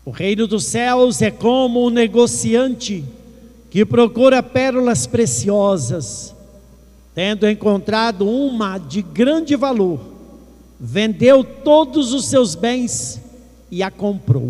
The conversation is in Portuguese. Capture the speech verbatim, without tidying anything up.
O reino dos céus é como um negociante que procura pérolas preciosas. Tendo encontrado uma de grande valor, vendeu todos os seus bens e a comprou.